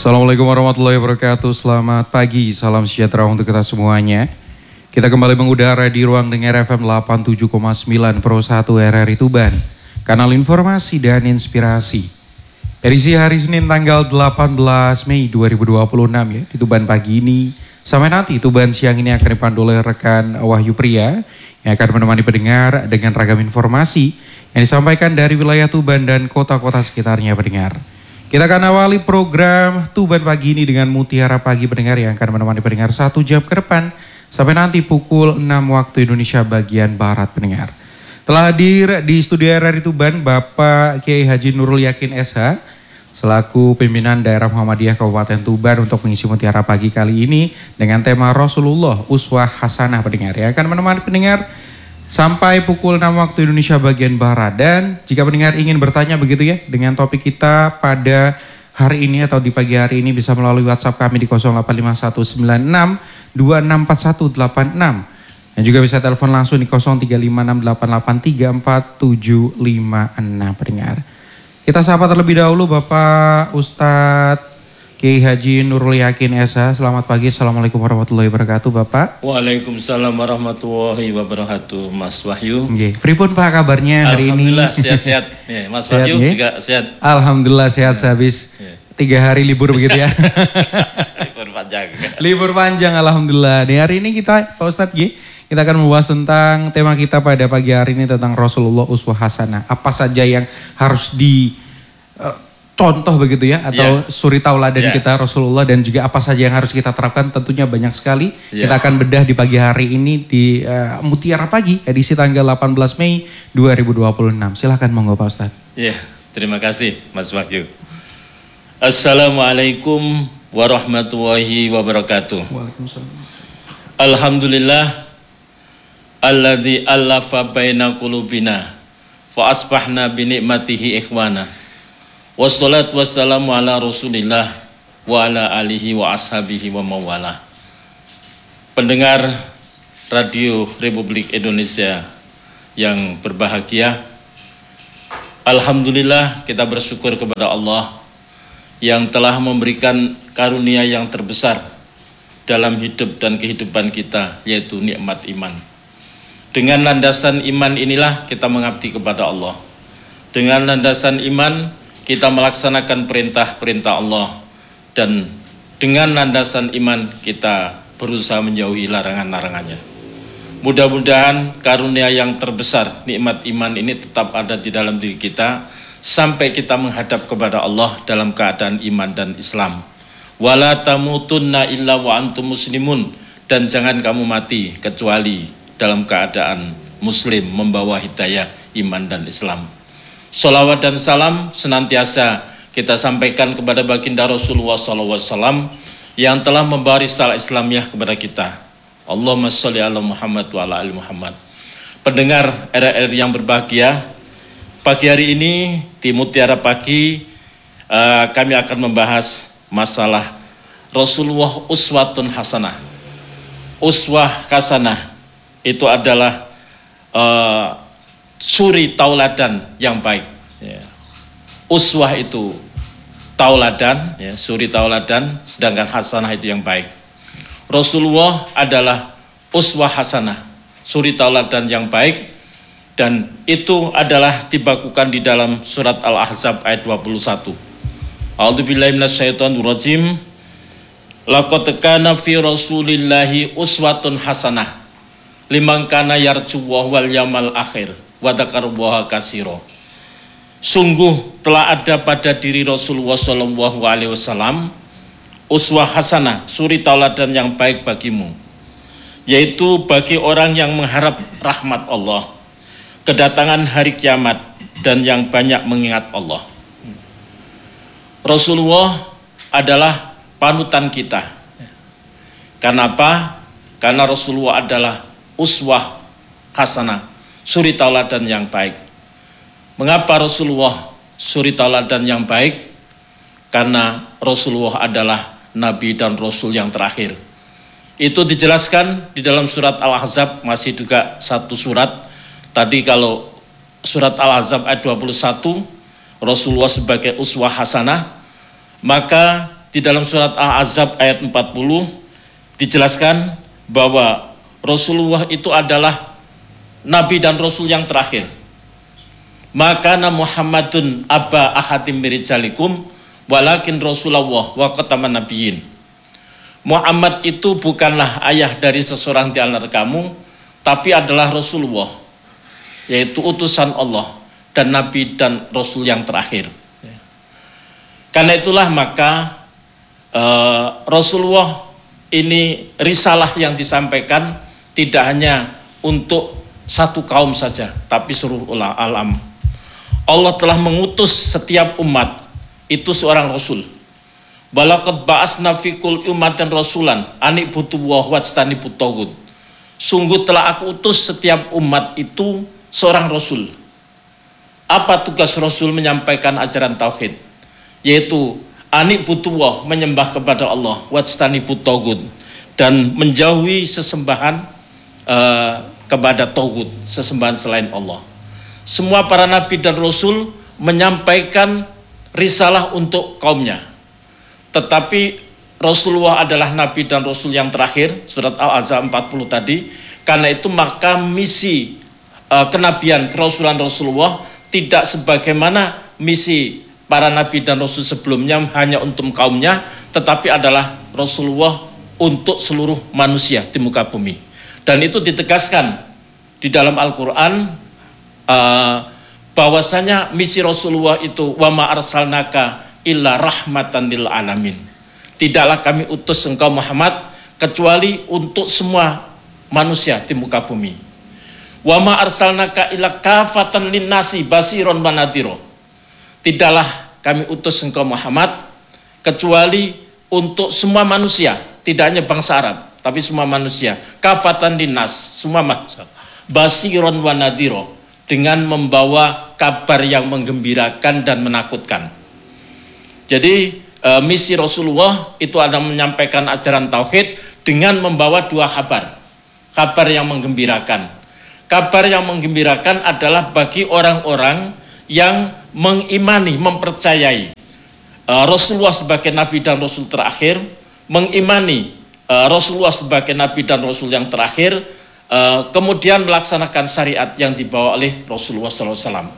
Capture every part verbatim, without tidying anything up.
Assalamualaikum warahmatullahi wabarakatuh. Selamat pagi, salam sejahtera untuk kita semuanya. Kita kembali mengudara di ruang dengar F M delapan puluh tujuh koma sembilan Pro satu R R I Tuban, kanal informasi dan inspirasi. Edisi hari Senin tanggal delapan belas Mei dua ribu dua puluh enam ya, di Tuban pagi ini. Sampai nanti Tuban siang ini akan dipandu oleh rekan Wahyu Pria yang akan menemani pendengar dengan ragam informasi yang disampaikan dari wilayah Tuban dan kota-kota sekitarnya pendengar. Kita akan awali program Tuban pagi ini dengan Mutiara Pagi pendengar yang akan menemani pendengar satu jam ke depan sampai nanti pukul enam waktu Indonesia bagian Barat pendengar. Telah hadir di studio R R I Tuban Bapak Kiai Haji Nurul Yakin S H selaku pimpinan daerah Muhammadiyah Kabupaten Tuban untuk mengisi Mutiara Pagi kali ini dengan tema Rasulullah Uswah Hasanah pendengar yang akan menemani pendengar sampai pukul enam waktu Indonesia bagian Barat. Dan jika pendengar ingin bertanya begitu ya dengan topik kita pada hari ini atau di pagi hari ini bisa melalui WhatsApp kami di nol delapan lima satu sembilan enam dua enam empat satu delapan enam dan juga bisa telepon langsung di nol tiga lima enam delapan delapan tiga empat tujuh lima enam pendengar. Kita sapa terlebih dahulu Bapak Ustadz Kiai Haji Nurul Yakin S H. Selamat pagi, Assalamualaikum warahmatullahi wabarakatuh Bapak. Waalaikumsalam warahmatullahi wabarakatuh Mas Wahyu. Oke, pripun Pak kabarnya hari ini? Alhamdulillah sehat-sehat. Ya, Mas sehat, Wahyu ya? juga sehat. Alhamdulillah sehat ya. Sehabis ya. tiga hari libur begitu ya. Libur panjang. Libur panjang Alhamdulillah. Di hari ini kita Pak Ustadz G, kita akan membahas tentang tema kita pada pagi hari ini tentang Rasulullah Uswah Hasanah. Apa saja yang harus di uh, contoh begitu ya atau yeah. suri tauladan yeah. kita Rasulullah dan juga apa saja yang harus kita terapkan tentunya banyak sekali. Yeah. Kita akan bedah di pagi hari ini di uh, Mutiara Pagi edisi tanggal delapan belas Mei dua ribu dua puluh enam. Silahkan monggo Pak Ustadz. Ya, yeah. Terima kasih Mas Wahyu. Assalamualaikum warahmatullahi wabarakatuh. Waalaikumsalam. Alhamdulillah alladzi allafa baina qulubina fa asbahna bi ni'matihi ikhwana. Wassalatu wassalamu ala Rasulillah wa ala alihi wa ashabihi wa mawala. Pendengar Radio Republik Indonesia yang berbahagia, alhamdulillah kita bersyukur kepada Allah yang telah memberikan karunia yang terbesar dalam hidup dan kehidupan kita, yaitu nikmat iman. Dengan landasan iman inilah kita mengabdi kepada Allah. Dengan landasan iman kita melaksanakan perintah-perintah Allah, dan dengan landasan iman kita berusaha menjauhi larangan-larangannya. Mudah-mudahan karunia yang terbesar, nikmat iman ini tetap ada di dalam diri kita sampai kita menghadap kepada Allah dalam keadaan iman dan Islam. Wala tamutunna illa wa antum muslimun, dan jangan kamu mati kecuali dalam keadaan muslim membawa hidayah iman dan Islam. Salawat dan salam senantiasa kita sampaikan kepada baginda Rasulullah shallallahu alaihi wasallam yang telah membawa risalah Islamiyah kepada kita. Allahumma sholli ala Muhammad wa ala ali Muhammad. Pendengar R R I yang berbahagia, pagi hari ini di Mutiara Pagi uh, kami akan membahas masalah Rasulullah Uswatun Hasanah. Uswah Hasanah itu adalah uh, suri tauladan yang baik. Ya. Uswah itu tauladan, ya, suri tauladan, sedangkan hasanah itu yang baik. Rasulullah adalah uswah hasanah, suri tauladan yang baik, dan itu adalah dibakukan di dalam surat Al-Ahzab ayat dua puluh satu. A'udzubillahi minasyaitonir rajim. Laqad kana fi Rasulillahi uswatun hasanah liman kana yarjuwah wal yamal akhir wa dzakarallaha katsira. Sungguh telah ada pada diri Rasulullah shallallahu alaihi wasallam uswah hasanah, suri tauladan yang baik bagimu, yaitu bagi orang yang mengharap rahmat Allah, kedatangan hari kiamat, dan yang banyak mengingat Allah. Rasulullah adalah panutan kita. Kenapa? Karena Rasulullah adalah uswah hasanah, suri tauladan yang baik. Mengapa Rasulullah suri tauladan yang baik? Karena Rasulullah adalah Nabi dan Rasul yang terakhir. Itu dijelaskan di dalam surat Al-Ahzab, masih juga satu surat. Tadi kalau surat Al-Ahzab ayat dua puluh satu, Rasulullah sebagai uswah hasanah, maka di dalam surat Al-Ahzab ayat empat puluh dijelaskan bahwa Rasulullah itu adalah Nabi dan Rasul yang terakhir. Maka Muhammadun aba ahadim mirijalikum walakin Rasulullah wa khataman nabiyyin. Muhammad itu bukanlah ayah dari seseorang di antara kamu, tapi adalah Rasulullah, yaitu utusan Allah dan Nabi dan Rasul yang terakhir. Karena itulah maka uh, Rasulullah ini risalah yang disampaikan tidak hanya untuk satu kaum saja, tapi seluruh alam. Allah telah mengutus setiap umat itu seorang Rasul. Balaqad ba'asna fi kulli ummatin rasulan anik butuwah wajtanibut taghut. Sungguh telah aku utus setiap umat itu seorang Rasul. Apa tugas Rasul? Menyampaikan ajaran tauhid, yaitu anik butuwah, menyembah kepada Allah, wajtanibut taghut, dan menjauhi sesembahan uh, kepada taghut, sesembahan selain Allah. Semua para nabi dan rasul menyampaikan risalah untuk kaumnya. Tetapi Rasulullah adalah nabi dan rasul yang terakhir, surat Al-Ahzab empat puluh tadi. Karena itu maka misi uh, kenabian kerasulan Rasulullah tidak sebagaimana misi para nabi dan rasul sebelumnya hanya untuk kaumnya, tetapi adalah Rasulullah untuk seluruh manusia di muka bumi. Dan itu ditegaskan di dalam Al-Quran uh, bahwasanya misi Rasulullah itu wa ma arsalnaka illa rahmatan lil alamin. Tidaklah kami utus engkau Muhammad kecuali untuk semua manusia di muka bumi. Wa ma arsalnaka illa kafatan linnasi basiron wa nadhira. Tidaklah kami utus engkau Muhammad kecuali untuk semua manusia, tidak hanya bangsa Arab, tapi semua manusia. Kafatan linnas, semua manusia. Basiron wa nadhira, dengan membawa kabar yang menggembirakan dan menakutkan. Jadi e, misi Rasulullah itu adalah menyampaikan ajaran tauhid dengan membawa dua kabar. Kabar yang menggembirakan. Kabar yang menggembirakan adalah bagi orang-orang yang mengimani, mempercayai e, Rasulullah sebagai nabi dan rasul terakhir, mengimani e, Rasulullah sebagai nabi dan rasul yang terakhir, e, kemudian melaksanakan syariat yang dibawa oleh Rasulullah shallallahu alaihi wasallam.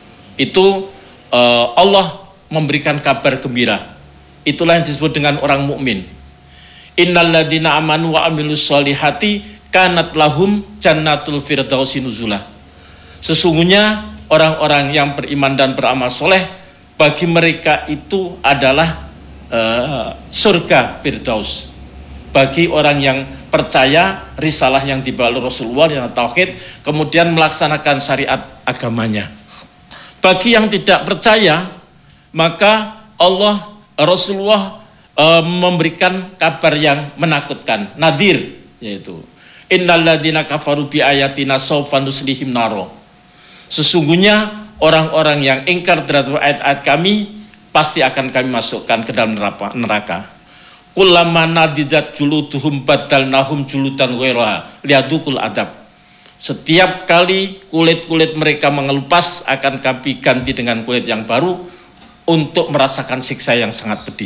Itu e, Allah memberikan kabar gembira. Itulah yang disebut dengan orang mukmin. Innal ladzina amanu wa amilus solihati kanat lahum jannatul firdausi nuzula. Sesungguhnya orang-orang yang beriman dan beramal soleh, bagi mereka itu adalah uh, surga firdaus. Bagi orang yang percaya risalah yang dibawa Rasulullah yang tauhid, kemudian melaksanakan syariat agamanya. Bagi yang tidak percaya, maka Allah Rasulullah e, memberikan kabar yang menakutkan, nadhir, yaitu innal ladzina kafaru bi ayatina sawfa nuslihim naro. Sesungguhnya orang-orang yang ingkar terhadap ayat-ayat kami pasti akan kami masukkan ke dalam neraka. Kullama nadidat juluduhum badalnahum juludan ghairaha liyadukul adab. Setiap kali kulit-kulit mereka mengelupas, akan kami ganti dengan kulit yang baru untuk merasakan siksa yang sangat pedih.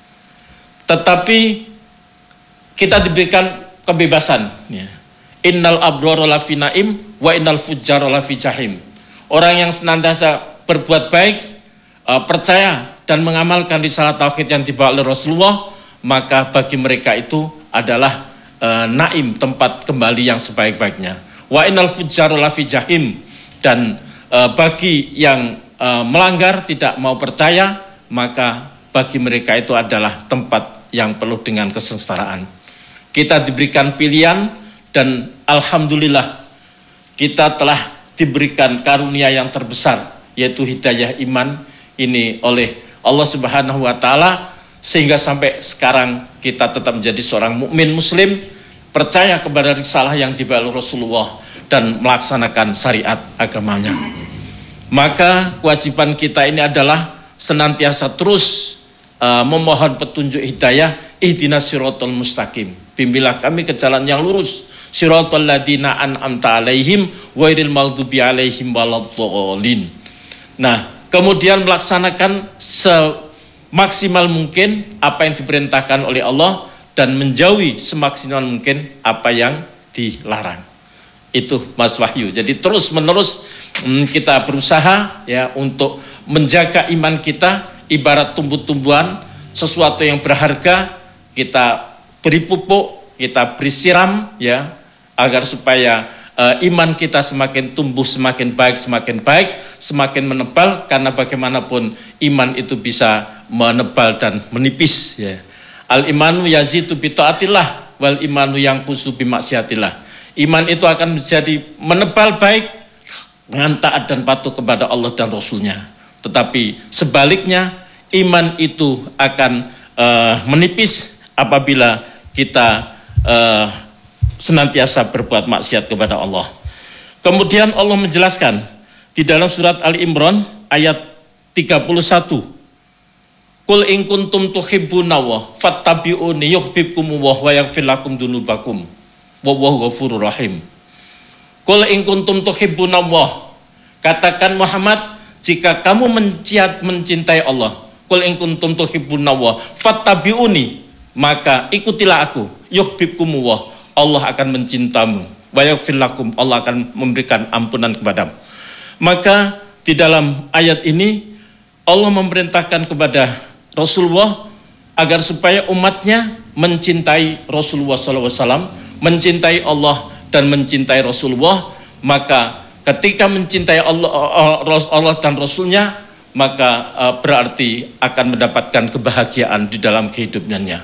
Tetapi kita diberikan kebebasan. Ya. Innal abrara lafi naim wa innal fujjara lafi jahim. Orang yang senantiasa berbuat baik, uh, percaya dan mengamalkan risalah tauhid yang dibawa oleh Rasulullah, maka bagi mereka itu adalah uh, naim, tempat kembali yang sebaik-baiknya. Wa innal fujjara lafi jahim, dan uh, bagi yang Uh, melanggar, tidak mau percaya, maka bagi mereka itu adalah tempat yang penuh dengan kesengsaraan. Kita diberikan pilihan dan alhamdulillah kita telah diberikan karunia yang terbesar, yaitu hidayah iman ini oleh Allah Subhanahu wa taala, sehingga sampai sekarang kita tetap menjadi seorang mukmin muslim, percaya kepada risalah yang dibawa Rasulullah dan melaksanakan syariat agamanya. Maka kewajiban kita ini adalah senantiasa terus uh, memohon petunjuk hidayah, ihdinas siratal mustaqim. Bimbinglah kami ke jalan yang lurus, siratal ladzina an'amta alaihim ghairil maghdubi alaihim waladdallin. Nah, kemudian melaksanakan se maksimal mungkin apa yang diperintahkan oleh Allah dan menjauhi semaksimal mungkin apa yang dilarang. Itu Mas Wahyu. Jadi terus menerus hmm, kita berusaha ya untuk menjaga iman kita, ibarat tumbuh-tumbuhan, sesuatu yang berharga kita beri pupuk, kita beri siram ya, agar supaya uh, iman kita semakin tumbuh, semakin baik, semakin baik, semakin menebal, karena bagaimanapun iman itu bisa menebal dan menipis ya. Al imanu yazidu bi taatillah wal imanu yanqusu bi maksiatillah. Iman itu akan menjadi menebal baik dengan taat dan patuh kepada Allah dan Rasulnya. Tetapi sebaliknya iman itu akan uh, menipis apabila kita uh, senantiasa berbuat maksiat kepada Allah. Kemudian Allah menjelaskan di dalam surat Ali Imran ayat tiga puluh satu. Qul in kuntum tuhibbunallah fattabi'uni yuhibbukumullah wa yaghfir lakum dzunubakum wallahu ghafurur rahim. Qul in kuntum tuhibbunallah, katakan Muhammad, jika kamu menciat mencintai Allah, qul in kuntum tuhibbunallah fattabi'uni, maka ikutilah aku, yuhibbukumullah, Allah akan mencintamu, wa yaghfir lakum, Allah akan memberikan ampunan kepadamu. Maka di dalam ayat ini Allah memerintahkan kepada Rasulullah agar supaya umatnya mencintai Rasulullah shallallahu alaihi wasallam, mencintai Allah dan mencintai Rasulullah. Maka ketika mencintai Allah, Allah dan Rasulnya, maka berarti akan mendapatkan kebahagiaan di dalam kehidupannya.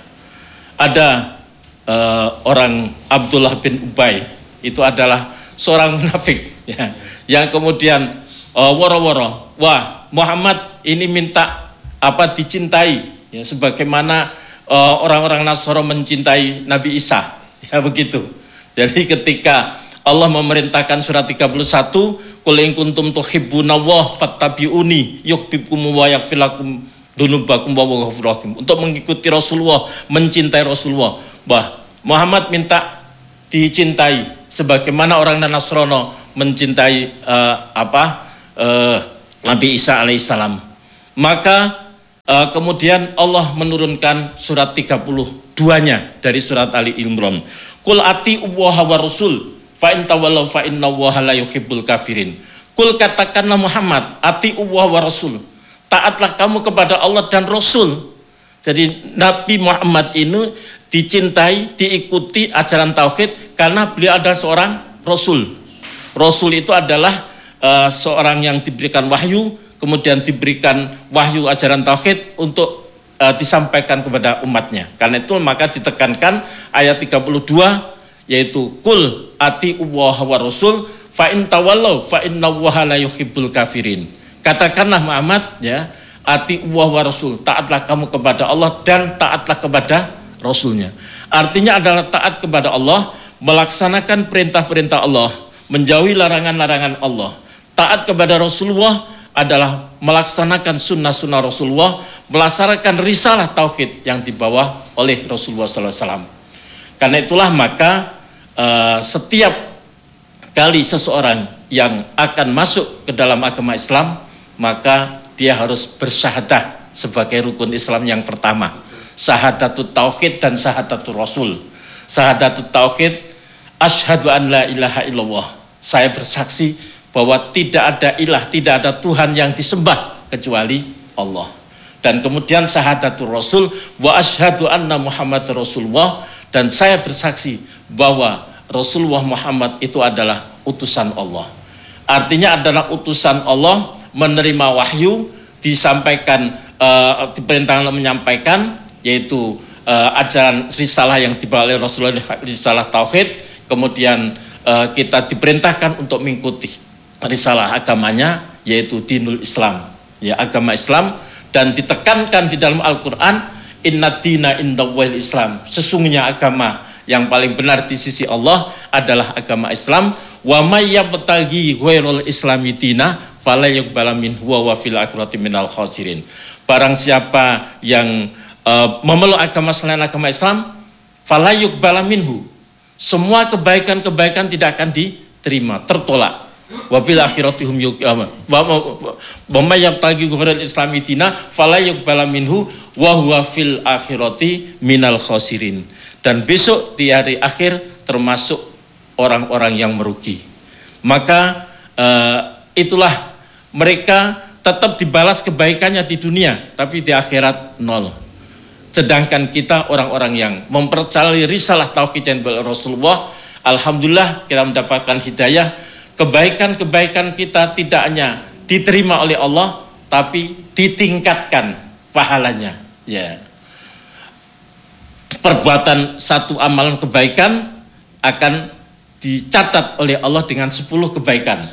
Ada uh, orang Abdullah bin Ubay, itu adalah seorang munafik ya, yang kemudian uh, woro-woro, wah Muhammad ini minta apa dicintai ya, sebagaimana uh, orang-orang Nasara mencintai Nabi Isa ya, begitu. Jadi ketika Allah memerintahkan surat tiga puluh satu, qul in kuntum tuhibbunallah fattabi'uni yuhibbukum wa yaghfir lakum dzunubakum wallahu ghafurur rahim, untuk mengikuti Rasulullah, mencintai Rasulullah. Bah, Muhammad minta dicintai sebagaimana orang Nasrani mencintai uh, apa uh, Nabi Isa alaihissalam. Maka Uh, kemudian Allah menurunkan surat tiga puluh dua-nya dari surat Ali Imran. Qul ati'ullaha wa rasul fa in tawallaw fa innallaha la yuhibbul kafirin. Qul, katakanlah Muhammad, ati'ullaha wa rasul, taatlah kamu kepada Allah dan Rasul. Jadi Nabi Muhammad ini dicintai, diikuti ajaran tauhid karena beliau adalah seorang Rasul. Rasul itu adalah uh, seorang yang diberikan wahyu, kemudian diberikan wahyu ajaran tauhid untuk uh, disampaikan kepada umatnya. Karena itu maka ditekankan ayat tiga puluh dua, yaitu qul ati'ullaha wa rasul fa in tawallaw fa innallaha la yuhibbul kafirin. Katakanlah Muhammad ya, ati'ullaha wa rasul, taatlah kamu kepada Allah dan taatlah kepada Rasulnya. Artinya adalah taat kepada Allah, melaksanakan perintah-perintah Allah, menjauhi larangan-larangan Allah. Taat kepada Rasulullah adalah melaksanakan sunnah-sunnah Rasulullah, melaksanakan risalah tauhid yang dibawa oleh Rasulullah shallallahu alaihi wasallam. Karena itulah maka uh, setiap kali seseorang yang akan masuk ke dalam agama Islam, maka dia harus bersyahadah sebagai rukun Islam yang pertama, syahadatut tauhid dan syahadatul Rasul. Syahadatut tauhid, asyhadu an la ilaha illallah, saya bersaksi bahwa tidak ada ilah, tidak ada Tuhan yang disembah kecuali Allah. Dan kemudian syahadatul Rasul, wa asyhadu anna Muhammad Rasulullah, dan saya bersaksi bahwa Rasulullah Muhammad itu adalah utusan Allah. Artinya adalah utusan Allah, menerima wahyu, disampaikan, uh, diperintahkan menyampaikan, yaitu uh, ajaran risalah yang dibawa oleh Rasulullah, risalah tauhid. Kemudian uh, kita diperintahkan untuk mengikuti risalah agamanya, yaitu dinul Islam ya, agama Islam. Dan ditekankan di dalam Al-Quran, inna dina indallahil Islam, sesungguhnya agama yang paling benar di sisi Allah adalah agama Islam. Wa may yabtaghi ghairal islami dina fala yuqbala minhu wa fil akhirati minal khasirin. Barang siapa yang uh, memeluk agama selain agama Islam, fala yuqbala minhu, semua kebaikan-kebaikan tidak akan diterima, tertolak. wa bil akhirati hum yuqamun wa may yabtaghi ghairal islami dina fala yuqbala minhu wa huwa fil akhirati minal khasirin. Dan besok di hari akhir termasuk orang-orang yang merugi. Maka uh, itulah mereka tetap dibalas kebaikannya di dunia, tapi di akhirat nol. Sedangkan kita orang-orang yang mempercayai risalah tauhid yang Rasulullah, alhamdulillah kita mendapatkan hidayah. Kebaikan-kebaikan kita tidak hanya diterima oleh Allah, tapi ditingkatkan pahalanya. Ya. Perbuatan satu amalan kebaikan akan dicatat oleh Allah dengan sepuluh kebaikan.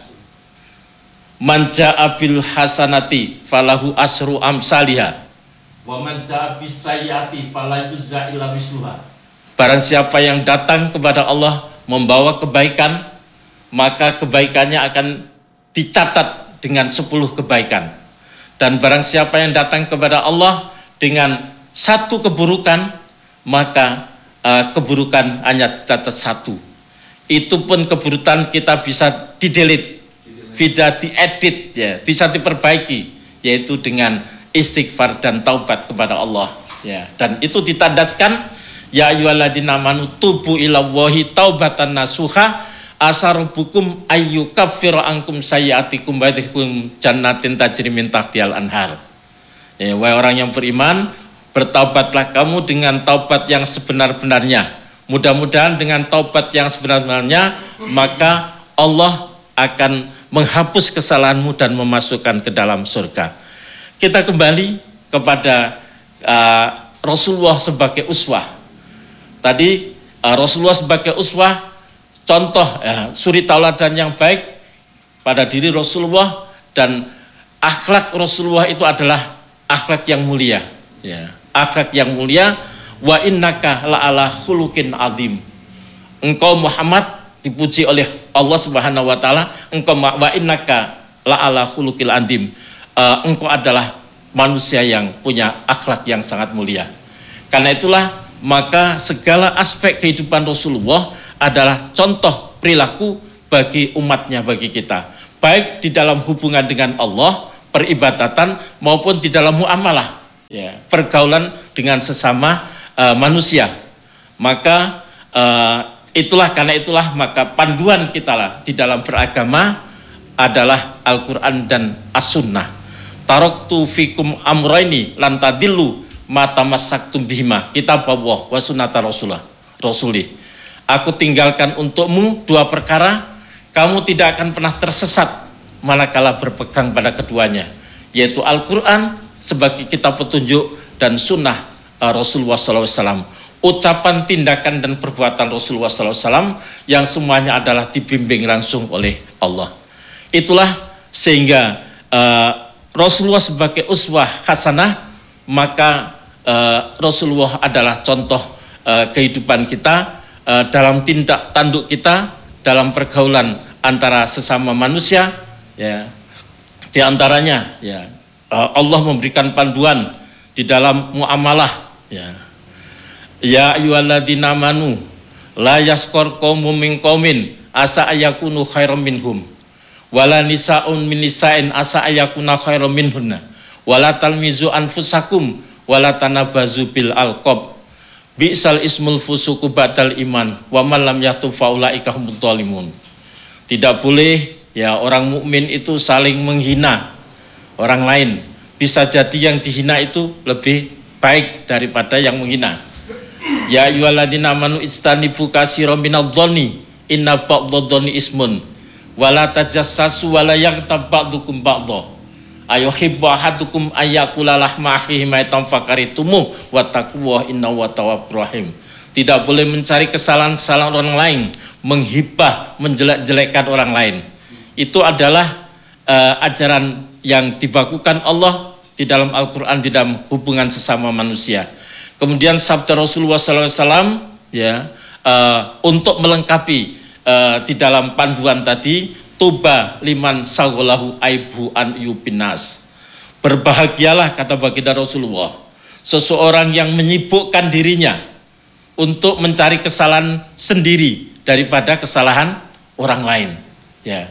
Man ja'a bil hasanati falahu asru amsalihha wa man ja'a bis sayyiati fala yujza illa misluha. Barang siapa yang datang kepada Allah membawa kebaikan, maka kebaikannya akan dicatat dengan sepuluh kebaikan. Dan barang siapa yang datang kepada Allah dengan satu keburukan, maka uh, keburukan hanya dicatat satu. Itu pun keburukan kita bisa didelete, bisa diedit, ya, bisa diperbaiki, yaitu dengan istighfar dan taubat kepada Allah. Ya. Dan itu ditandaskan, ya ayyuhalladzina amanu tubu ilallahi taubatan nasuha asarubukum ayyukaffira ankum sayyiatikum wa yadkhulukum jannatin tajri min tahtihal anhar. Ya, wahai orang yang beriman, bertaubatlah kamu dengan taubat yang sebenar-benarnya. Mudah-mudahan dengan taubat yang sebenar-benarnya, maka Allah akan menghapus kesalahanmu dan memasukkan ke dalam surga. Kita kembali kepada uh, Rasulullah sebagai uswah. Tadi uh, Rasulullah sebagai uswah, contoh ya, suri tauladan yang baik pada diri Rasulullah, dan akhlak Rasulullah itu adalah akhlak yang mulia. Ya, akhlak yang mulia. Wa innaka la'ala khuluqin azim. Engkau Muhammad dipuji oleh Allah Subhanahu wa taala. Engkau wa innaka la'ala khuluqil azim. Uh, engkau adalah manusia yang punya akhlak yang sangat mulia. Karena itulah maka segala aspek kehidupan Rasulullah adalah contoh perilaku bagi umatnya, bagi kita. Baik di dalam hubungan dengan Allah, peribadatan, maupun di dalam muamalah, ya, pergaulan dengan sesama Uh, manusia. Maka uh, itulah karena itulah maka panduan kita lah di dalam beragama adalah Al-Quran dan As-Sunnah. Taraktu fikum amraini lan tadillu ma tamassaktum bihima kitab Allah wa sunnata Rasulullah Rasulih. Aku tinggalkan untukmu dua perkara, kamu tidak akan pernah tersesat manakala berpegang pada keduanya, yaitu Al-Quran sebagai kitab petunjuk dan sunnah Rasulullah shallallahu alaihi wasallam. Ucapan, tindakan, dan perbuatan Rasulullah shallallahu alaihi wasallam yang semuanya adalah dibimbing langsung oleh Allah. Itulah sehingga uh, Rasulullah sebagai uswah hasanah, maka uh, Rasulullah adalah contoh uh, kehidupan kita, uh, dalam tindak tanduk kita, dalam pergaulan antara sesama manusia, ya. Di antaranya, ya, uh, Allah memberikan panduan di dalam muamalah. Ya, ya ayyuhalladzina amanu la yaskor qaumun min qaumin asa ayakunu khairam minhum wala nisaun min nisa'in asa ayakuna khairam minhunna wala talmizu anfusakum wala tanabazu bil alqab bi'sal ismul fusuku ba'dal iman wa man lam yatub faulaika humudz zalimun. Tidak boleh ya orang mukmin itu saling menghina orang lain. Bisa jadi yang dihina itu lebih baik daripada yang menghina. Ya ayyuhalladzina amanu ijtanibu katsiran minadh-dhanni inna ba'dadh-dhanni ismun wala tajassasu wala yaghtab ba'dukum ba'dha ayuhibbu ahadukum ayyakula lahma akhihi maitan fakaritumu wattaqullaha innahu tawwabur rahim. Tidak boleh mencari kesalahan-kesalahan orang lain, menghibah, menjelek-jelekkan orang lain. Itu adalah uh, ajaran yang dibakukan Allah di dalam Al-Quran, di dalam hubungan sesama manusia. Kemudian sabda Rasulullah shallallahu alaihi wasallam, ya, uh, untuk melengkapi uh, di dalam panduan tadi, tuba liman sagolahu aibu an yubinas. Berbahagialah, kata baginda Rasulullah, seseorang yang menyibukkan dirinya untuk mencari kesalahan sendiri daripada kesalahan orang lain. Ya,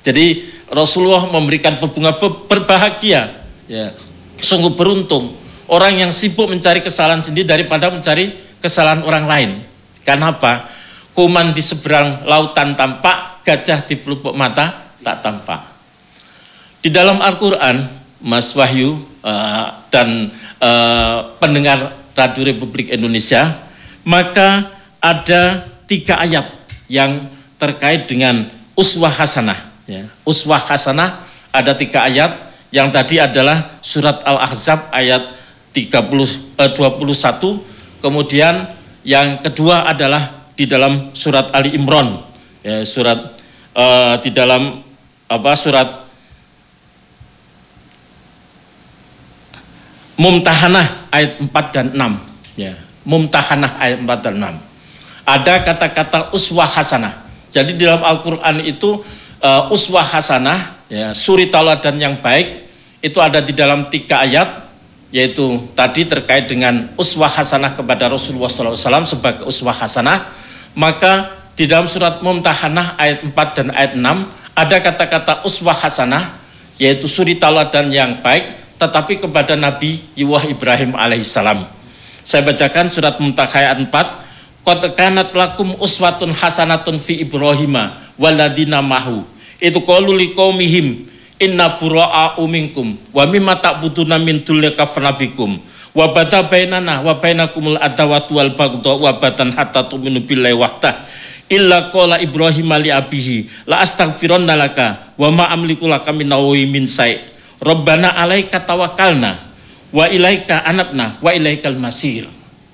Jadi Rasulullah memberikan bunga berbahagia, ya, sungguh beruntung orang yang sibuk mencari kesalahan sendiri daripada mencari kesalahan orang lain. Karena apa? Kuman di seberang lautan tampak, gajah di pelupuk mata tak tampak. Di dalam Al-Quran, Mas Wahyu uh, dan uh, pendengar Radio Republik Indonesia, maka ada tiga ayat yang terkait dengan uswah hasanah. Ya. Uswah hasanah ada tiga ayat. Yang tadi adalah surat Al-Ahzab ayat tiga puluh, eh, dua puluh satu. Kemudian yang kedua adalah di dalam surat Ali Imran. Ya, surat eh, di dalam apa surat Mumtahanah ayat empat dan enam. Ya, Mumtahanah ayat empat dan enam. Ada kata-kata uswah hasanah. Jadi di dalam Al-Quran itu uh, uswah hasanah, ya, suri tauladan yang baik, itu ada di dalam tiga ayat, yaitu tadi terkait dengan uswah hasanah kepada Rasulullah shallallahu alaihi wasallam sebagai uswah hasanah. Maka di dalam surat Mumtahanah ayat empat dan ayat enam ada kata-kata uswah hasanah, yaitu suri tauladan yang baik, tetapi kepada Nabi Yuwah Ibrahim alaihissalam. Saya bacakan surat Mumtahanah ayat empat. Qad kanat lakum uswatun hasanatun fi Ibrahima waladina mahu. Itu qalu liqaumihim inna bura'a'u minkum wa mimma ta'buduna min duni kafarnabikum wa bada bainana wa bainakumul adawatu wal baghdha wa batan hatta tu'minu billahi wahdah illa qala Ibrahim li abihi la astaghfiranna laka wa ma amliku laka min nawi min sai rabbana alaika tawakkalna wa ilaika anabna wa ilaikal masir.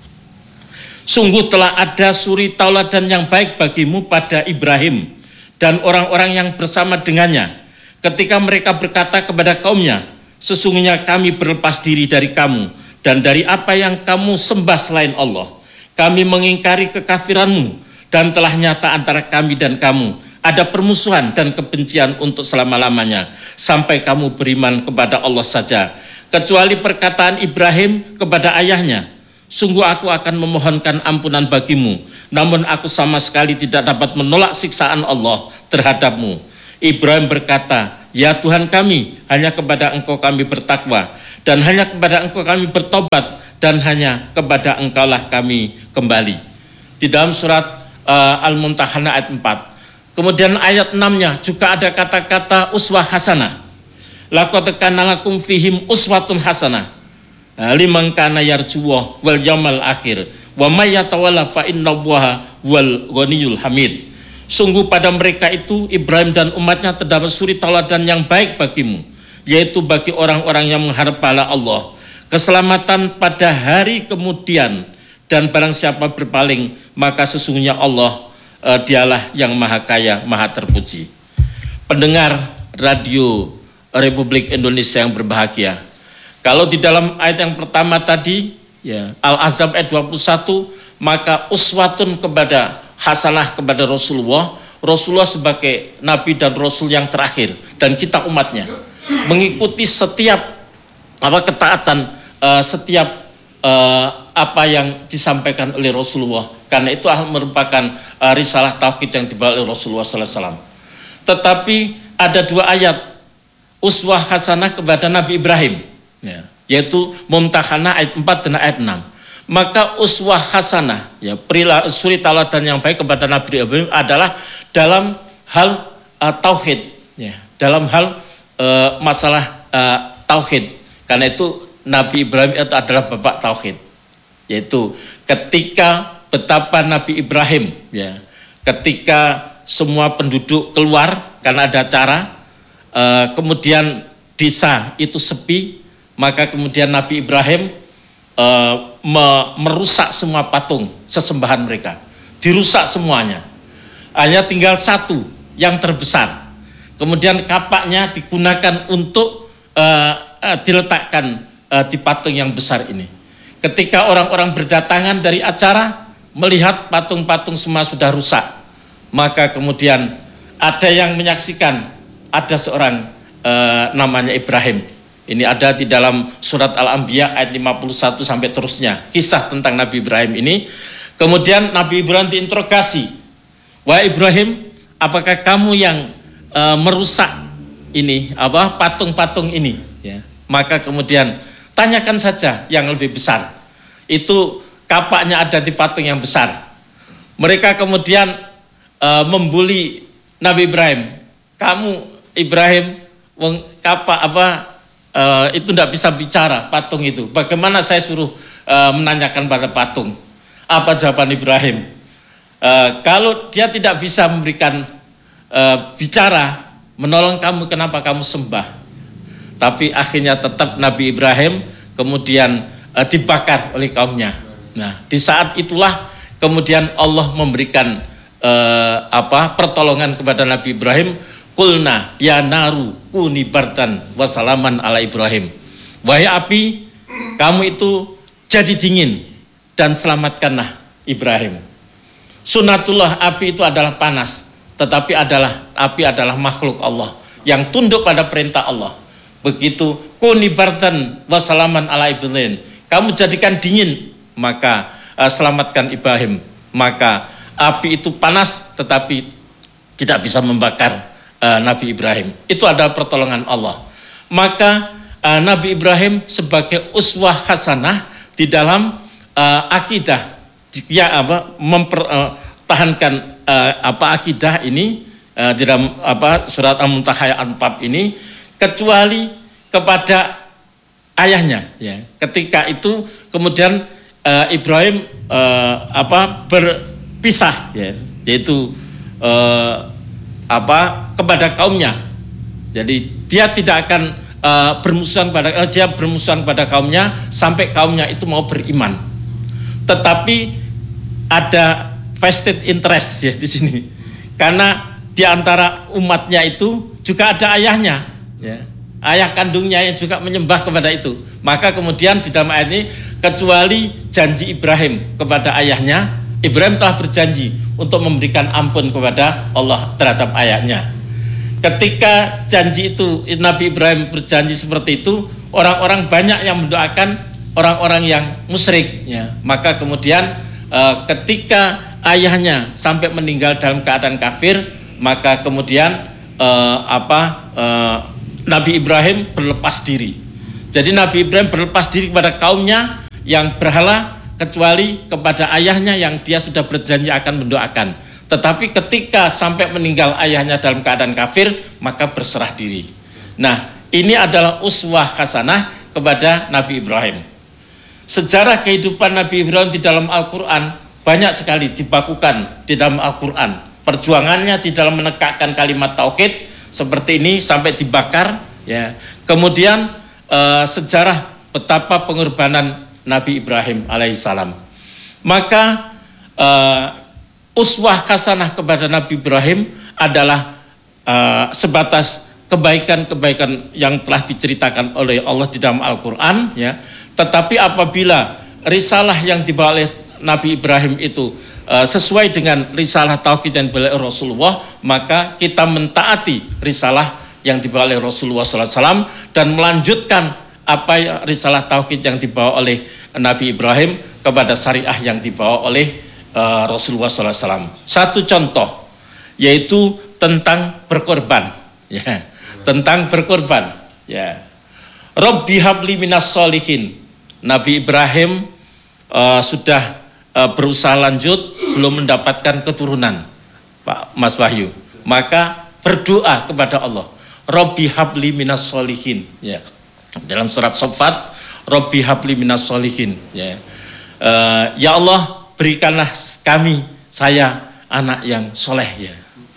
Sungguh telah ada suri tauladan yang baik bagimu pada Ibrahim dan orang-orang yang bersama dengannya ketika mereka berkata kepada kaumnya, sesungguhnya kami berlepas diri dari kamu dan dari apa yang kamu sembah selain Allah. Kami mengingkari kekafiranmu dan telah nyata antara kami dan kamu ada permusuhan dan kebencian untuk selama-lamanya sampai kamu beriman kepada Allah saja, kecuali perkataan Ibrahim kepada ayahnya, sungguh aku akan memohonkan ampunan bagimu, namun aku sama sekali tidak dapat menolak siksaan Allah terhadapmu. Ibrahim berkata, ya Tuhan kami, hanya kepada Engkau kami bertakwa, dan hanya kepada Engkau kami bertobat, dan hanya kepada Engkaulah kami kembali. Di dalam surat uh, Al-Mumtahanah ayat empat. Kemudian ayat enam-nya juga ada kata-kata uswah hasanah. Laqad kana lakum fihim uswatun hasanah liman kana yarjuwa wal yaumil akhir wa may yatawalla fa innallaha wal ghaniyul hamid. Sungguh pada mereka itu Ibrahim dan umatnya terdapat suri tauladan yang baik bagimu, yaitu bagi orang-orang yang mengharap pahala Allah, keselamatan pada hari kemudian, dan barang siapa berpaling maka sesungguhnya Allah uh, dialah yang maha kaya maha terpuji. Pendengar Radio Republik Indonesia yang berbahagia, kalau di dalam ayat yang pertama tadi, ya, Al-Ahzab ayat dua puluh satu, maka uswatun kepada hasanah kepada Rasulullah, Rasulullah sebagai Nabi dan Rasul yang terakhir, dan kita umatnya mengikuti setiap apa ketaatan, uh, setiap uh, apa yang disampaikan oleh Rasulullah, karena itu merupakan uh, risalah tauhid yang dibawa oleh Rasulullah sallallahu alaihi wasallam. Tetapi ada dua ayat uswah hasanah kepada Nabi Ibrahim, ya, yaitu Mumtahanah ayat empat dan ayat enam. Maka uswah hasanah, ya, perilaku suri tauladan yang baik kepada Nabi Ibrahim adalah dalam hal uh, tauhid, ya, dalam hal uh, masalah uh, tauhid. Karena itu Nabi Ibrahim itu adalah bapak tauhid, yaitu ketika betapa Nabi Ibrahim, ya, ketika semua penduduk keluar karena ada acara, uh, kemudian desa itu sepi, maka kemudian Nabi Ibrahim uh, me- merusak semua patung sesembahan mereka, dirusak semuanya. Hanya tinggal satu yang terbesar. Kemudian kapaknya digunakan untuk uh, uh, diletakkan uh, di patung yang besar ini. Ketika orang-orang berdatangan dari acara melihat patung-patung semua sudah rusak, maka kemudian ada yang menyaksikan ada seorang uh, namanya Ibrahim. Ini ada di dalam surat Al-Anbiya ayat lima puluh satu sampai terusnya, kisah tentang Nabi Ibrahim ini. Kemudian Nabi Ibrahim diinterogasi, wahai Ibrahim, apakah kamu yang uh, merusak ini apa patung-patung ini, ya. Maka kemudian tanyakan saja yang lebih besar. Itu kapaknya ada di patung yang besar. Mereka kemudian uh, membuli Nabi Ibrahim. Kamu Ibrahim, wong kapak apa uh, itu tidak bisa bicara patung itu. Bagaimana saya suruh uh, menanyakan pada patung? Apa jawaban Ibrahim? Uh, kalau dia tidak bisa memberikan uh, bicara, menolong kamu, kenapa kamu sembah? Tapi akhirnya tetap Nabi Ibrahim kemudian uh, dibakar oleh kaumnya. Nah, di saat itulah kemudian Allah memberikan uh, apa pertolongan kepada Nabi Ibrahim. Kulna ya naru kuni bardan wasalaman ala Ibrahim. Wahai api, kamu itu jadi dingin dan selamatkanlah Ibrahim. Sunatullah, api itu adalah panas, tetapi adalah api adalah makhluk Allah yang tunduk pada perintah Allah. Begitu kuni bardan wasalaman ala Ibrahim, kamu jadikan dingin, maka uh, selamatkan Ibrahim. Maka api itu panas tetapi tidak bisa membakar uh, Nabi Ibrahim. Itu adalah pertolongan Allah. Maka uh, Nabi Ibrahim sebagai uswah hasanah di dalam uh, akidah, ya apa mempertahankan uh, apa akidah ini uh, di dalam apa surat Al-Muntaha ayat empat ini, kecuali kepada ayahnya, ya. Ketika itu kemudian uh, Ibrahim uh, apa berpisah, ya, yaitu uh, apa kepada kaumnya. Jadi dia tidak akan uh, bermusuhan pada uh, dia bermusuhan pada kaumnya sampai kaumnya itu mau beriman. Tetapi ada vested interest, ya, di sini, karena di antara umatnya itu juga ada ayahnya, ya. Ayah kandungnya yang juga menyembah kepada itu. Maka kemudian di dalam ayat ini, kecuali janji Ibrahim kepada ayahnya, Ibrahim telah berjanji untuk memberikan ampun kepada Allah terhadap ayahnya. Ketika janji itu, Nabi Ibrahim berjanji seperti itu, orang-orang banyak yang mendoakan orang-orang yang musyrik, ya. Maka kemudian uh, ketika ayahnya sampai meninggal dalam keadaan kafir, maka kemudian uh, apa uh, Nabi Ibrahim berlepas diri. Jadi Nabi Ibrahim berlepas diri kepada kaumnya yang berhala, kecuali kepada ayahnya yang dia sudah berjanji akan mendoakan. Tetapi ketika sampai meninggal ayahnya dalam keadaan kafir, maka berserah diri. Nah, ini adalah uswah hasanah kepada Nabi Ibrahim. Sejarah kehidupan Nabi Ibrahim di dalam Al-Quran banyak sekali dibakukan di dalam Al-Quran. Perjuangannya di dalam menegakkan kalimat tauhid seperti ini sampai dibakar, ya. Kemudian uh, sejarah betapa pengorbanan Nabi Ibrahim alaihissalam. Maka uh, uswah hasanah kepada Nabi Ibrahim adalah uh, sebatas kebaikan-kebaikan yang telah diceritakan oleh Allah di dalam Al-Quran, ya. Tetapi apabila risalah yang dibawa oleh Nabi Ibrahim itu uh, sesuai dengan risalah tauhid yang dibawa oleh Rasulullah, maka kita mentaati risalah yang dibawa oleh Rasulullah shallallahu alaihi wasallam dan melanjutkan apa ya, risalah tauhid yang dibawa oleh Nabi Ibrahim kepada syariah yang dibawa oleh uh, Rasulullah shallallahu alaihi wasallam. Satu contoh yaitu tentang berkorban, ya, tentang berkorban, ya. Rabbi habli minas sholihin. Nabi Ibrahim uh, sudah uh, berusaha lanjut, belum mendapatkan keturunan, Pak Mas Wahyu. Maka berdoa kepada Allah, Rabbi habli minas sholihin, ya. Dalam surat Saffat, Rabbi habli minas sholihin, ya. Uh, ya Allah, berikanlah kami, saya anak yang soleh, ya.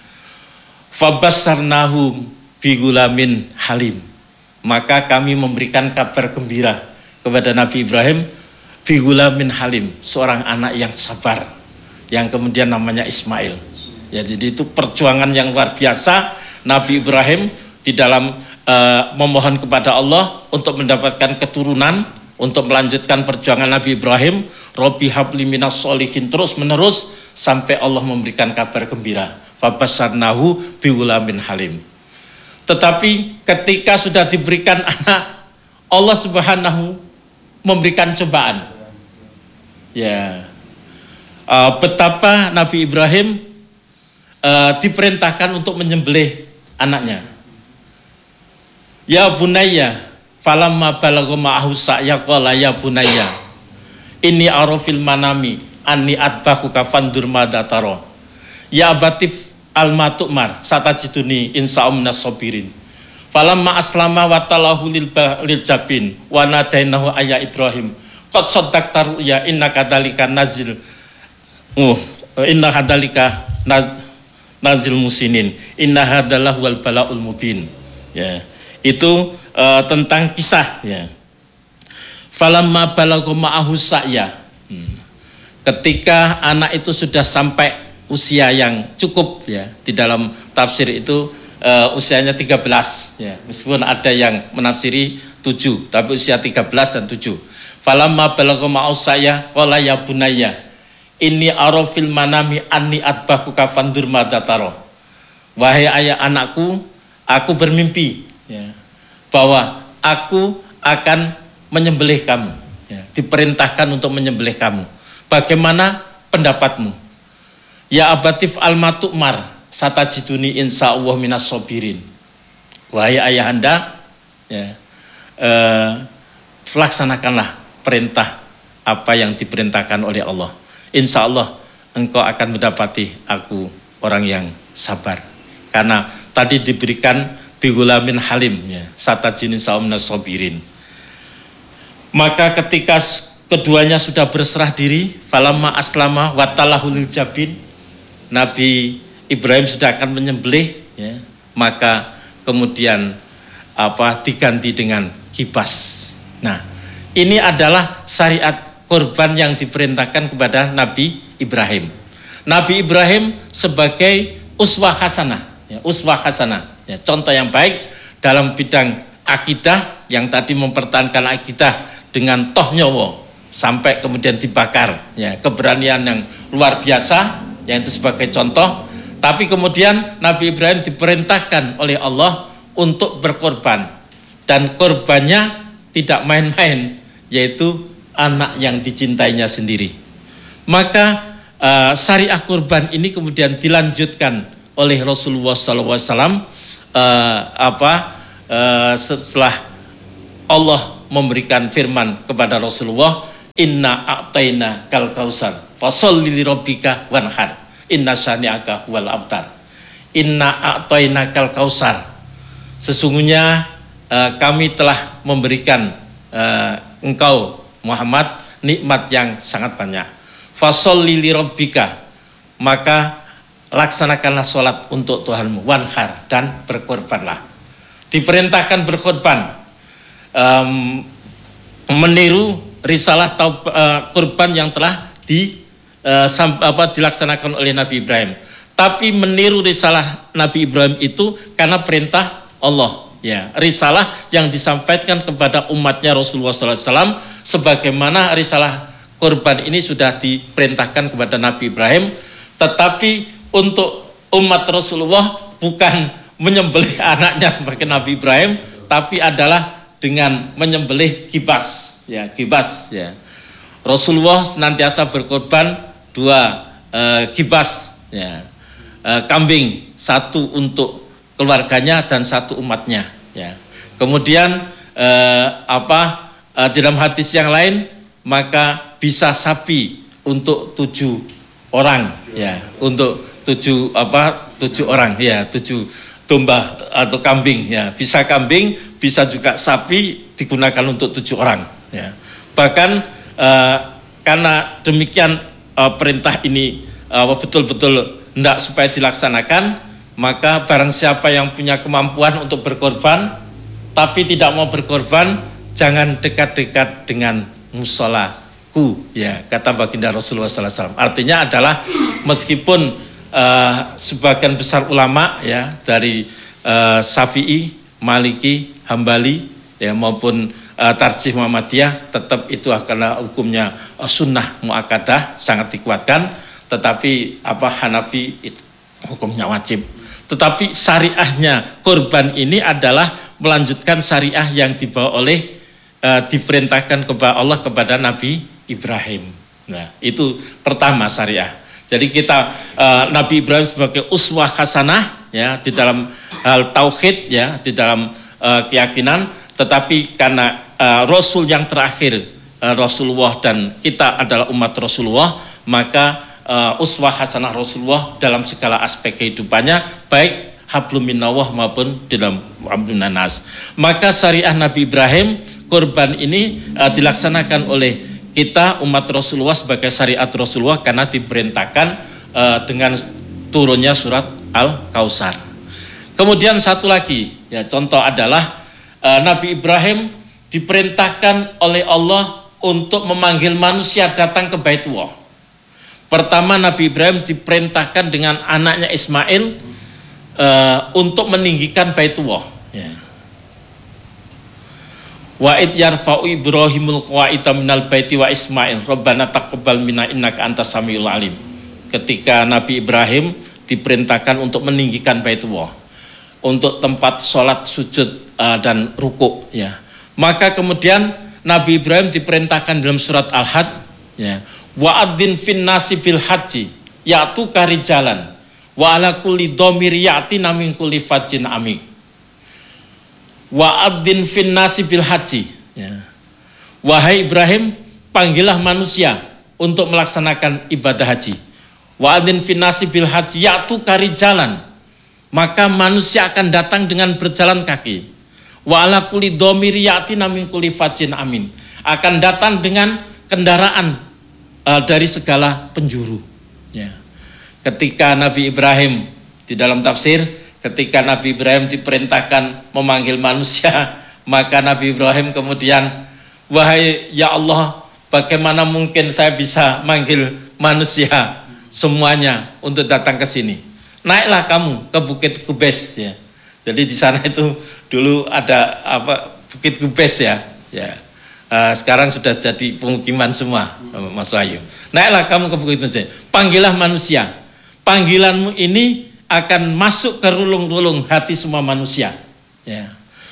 Fabassarnahu bigulamin halim. Maka kami memberikan kabar gembira kepada Nabi Ibrahim, bigulamin halim, seorang anak yang sabar, yang kemudian namanya Ismail. Ya, jadi itu perjuangan yang luar biasa Nabi Ibrahim di dalam uh, memohon kepada Allah untuk mendapatkan keturunan, untuk melanjutkan perjuangan Nabi Ibrahim, Rabbi habli minas sholihin, terus menerus sampai Allah memberikan kabar gembira, fabasyarnahu bigulamin halim. Tetapi ketika sudah diberikan anak, Allah Subhanahu memberikan cobaan. Ya, uh, betapa Nabi Ibrahim uh, diperintahkan untuk menyembelih anaknya. Ya bunayya falamma balagha ma'ahu sa'ya qala ya bunayya inni arafil manami anni atbahuka fandur madza tara. Ya abatif al-matumar satajiduni insa'um minas sabirin. Falamma aslama wa talahu lil jabin wa nadainahu ayya Ibrahim qad saddaqta ru'ya innaka dzalika nazil oh inna hadzalika nazil musinin inna hadzalahu wal balaul mubin. Ya, itu uh, tentang kisah ya. Falamma balagha ma'ahu sa'ya. Hmm. Ketika anak itu sudah sampai usia yang cukup ya, di dalam tafsir itu uh, usianya tiga belas ya, meskipun ada yang menafsiri tujuh, tapi usia tiga belas dan tujuh. Falamma balagha ma'ahu sa'ya qala ya bunayya inni arafil manami anni atbahuka fandur madza tara. Wahai ayah anakku, aku bermimpi ya, bahwa aku akan menyembelih kamu ya, diperintahkan untuk menyembelih kamu. Bagaimana pendapatmu? Ya abatif al-matumar satajiduni insyaallah minas sabirin. Wahai ayahanda ya, eh, laksanakanlah perintah apa yang diperintahkan oleh Allah. Insya Allah engkau akan mendapati aku orang yang sabar. Karena tadi diberikan bigulamin halim ya, satajiduni insyaallah minas sabirin. Maka ketika keduanya sudah berserah diri, falamma aslama wa talahu lil jabin, Nabi Ibrahim sudah akan menyembelih ya, maka kemudian apa diganti dengan kibas. Nah, ini adalah syariat korban yang diperintahkan kepada Nabi Ibrahim. Nabi Ibrahim sebagai uswah hasanah, ya, uswah hasanah, ya, contoh yang baik dalam bidang akidah yang tadi mempertahankan akidah dengan toh nyawa sampai kemudian dibakar, ya, keberanian yang luar biasa, yang itu sebagai contoh. Tapi kemudian Nabi Ibrahim diperintahkan oleh Allah untuk berkorban, dan korbannya tidak main-main, yaitu anak yang dicintainya sendiri. Maka uh, syariah kurban ini kemudian dilanjutkan oleh Rasulullah shallallahu alaihi wasallam uh, apa uh, setelah Allah memberikan firman kepada Rasulullah, inna a'taina kal kausar fasholli li rabbika wanhar inna syani'aka wal abtar. Inna a'taina kal kausar, sesungguhnya uh, kami telah memberikan uh, engkau Muhammad nikmat yang sangat banyak. Fasholli li rabbika, maka laksanakanlah sholat untuk Tuhanmu, wanhar, dan berkorbanlah. Diperintahkan berkorban, um, meniru risalah taub, uh, kurban yang telah di, uh, sam, apa, dilaksanakan oleh Nabi Ibrahim. Tapi meniru risalah Nabi Ibrahim itu karena perintah Allah. Ya, risalah yang disampaikan kepada umatnya Rasulullah shallallahu alaihi wasallam, sebagaimana risalah kurban ini sudah diperintahkan kepada Nabi Ibrahim. Tetapi untuk umat Rasulullah bukan menyembelih anaknya sebagai Nabi Ibrahim, tapi adalah dengan menyembelih kibas, ya, kibas, ya. Rasulullah senantiasa berkorban dua uh, kibas, ya, uh, kambing, satu untuk keluarganya dan satu umatnya, ya. Kemudian uh, apa uh, di dalam hadis yang lain, maka bisa sapi untuk tujuh orang, ya, untuk tujuh apa tujuh orang, ya, tujuh domba atau kambing, ya, bisa kambing, bisa juga sapi, digunakan untuk tujuh orang, ya. Bahkan uh, karena demikian uh, perintah ini uh, betul-betul hendak supaya dilaksanakan, maka barang siapa yang punya kemampuan untuk berkorban tapi tidak mau berkorban, jangan dekat-dekat dengan musolaku, ya, kata baginda Rasulullah shallallahu alaihi wasallam. Artinya adalah meskipun uh, sebagian besar ulama, ya, dari uh, Syafi'i, Maliki, Hambali, ya, maupun uh, Tarjih Muhammadiyah, tetap itu adalah hukumnya uh, sunnah muakkadah, sangat dikuatkan. Tetapi apa Hanafi itu hukumnya wajib. Tetapi syariahnya korban ini adalah melanjutkan syariah yang dibawa oleh uh, diperintahkan kepada Allah kepada Nabi Ibrahim. Nah, itu pertama syariah. Jadi kita uh, Nabi Ibrahim sebagai uswah hasanah ya di dalam hal tauhid ya, di dalam uh, keyakinan, tetapi karena uh, Rasul yang terakhir uh, Rasulullah dan kita adalah umat Rasulullah, maka uh, uswah hasanah Rasulullah dalam segala aspek kehidupannya, baik hablum minallah maupun dalam hablum minas. Maka syariah Nabi Ibrahim kurban ini uh, dilaksanakan oleh kita umat Rasulullah sebagai syariat Rasulullah karena diperintahkan uh, dengan turunnya surat Al-Kautsar. Kemudian satu lagi ya contoh adalah uh, Nabi Ibrahim diperintahkan oleh Allah untuk memanggil manusia datang ke Baitullah. Pertama Nabi Ibrahim diperintahkan dengan anaknya Ismail uh, untuk meninggikan Baitullah. Ya. Wa id yarfa'u Ibrahimul qawa'ida minal baiti wa Ismail Rabbana taqabbal minna innaka antas samiul alim. Ketika Nabi Ibrahim diperintahkan untuk meninggikan Baitullah, untuk tempat sholat, sujud uh, dan ruku ya. Maka kemudian Nabi Ibrahim diperintahkan dalam surat Al-Had ya, wa adzin fin nasi bil haji ya'tu karijalan wa ala kulli dhamir ya'tina min kulli fajjin amik. Wa adzin fin nasi bil haji ya. Wahai Ibrahim, panggillah manusia untuk melaksanakan ibadah haji. Wa adzin fin nasi bil haji ya'tu karijalan, maka manusia akan datang dengan berjalan kaki. Wa ala kulli dhamir ya'tina min kulli fajjin amin, akan datang dengan kendaraan uh, dari segala penjuru ya. Ketika Nabi Ibrahim di dalam tafsir, ketika Nabi Ibrahim diperintahkan memanggil manusia, maka Nabi Ibrahim kemudian, wahai ya Allah, bagaimana mungkin saya bisa manggil manusia semuanya untuk datang ke sini? Naiklah kamu ke Bukit Kubes ya. Jadi di sana itu dulu ada apa Bukit Kubes ya. Ya. Uh, sekarang sudah jadi pemukiman semua, Mas Wahyu. Naiklah kamu ke Bukit Kubes. Panggillah manusia. Panggilanmu ini akan masuk ke relung-relung hati semua manusia ya.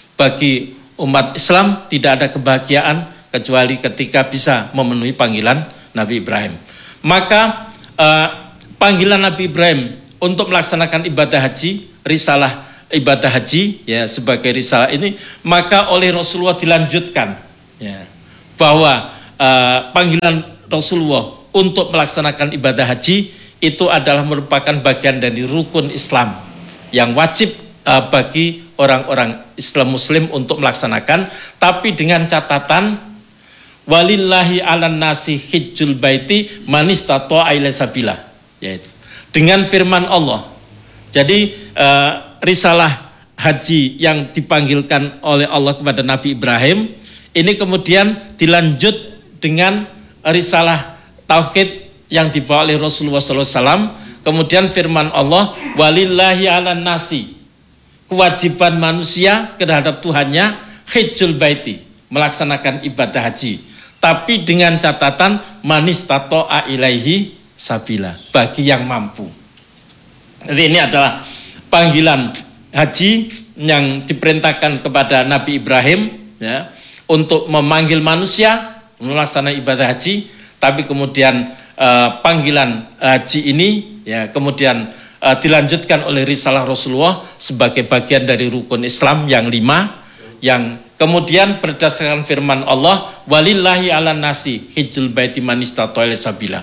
Bagi umat Islam tidak ada kebahagiaan kecuali ketika bisa memenuhi panggilan Nabi Ibrahim. Maka uh, panggilan Nabi Ibrahim untuk melaksanakan ibadah haji, risalah ibadah haji ya, sebagai risalah ini, maka oleh Rasulullah dilanjutkan ya, bahwa uh, panggilan Rasulullah untuk melaksanakan ibadah haji itu adalah merupakan bagian dari rukun Islam yang wajib uh, bagi orang-orang Islam Muslim untuk melaksanakan, tapi dengan catatan walillahi alan nasi hijjul baiti man istata'a ilaihi sabila, yaitu dengan firman Allah. Jadi uh, risalah haji yang dipanggilkan oleh Allah kepada Nabi Ibrahim ini kemudian dilanjut dengan risalah tauhid yang dibawa oleh Rasulullah shallallahu alaihi wasallam. Kemudian firman Allah, walillahi ala nasi, kewajiban manusia terhadap Tuhannya, hijjul baiti, melaksanakan ibadah haji, tapi dengan catatan manistato'a ilaihi sabila, bagi yang mampu. Jadi ini adalah panggilan haji yang diperintahkan kepada Nabi Ibrahim ya, untuk memanggil manusia melaksanakan ibadah haji, tapi kemudian Uh, panggilan haji ini ya kemudian uh, dilanjutkan oleh risalah Rasulullah sebagai bagian dari rukun Islam yang lima, yang kemudian berdasarkan firman Allah, walillahi ala nasi hijjul baiti man istata'a ilaihi sabila.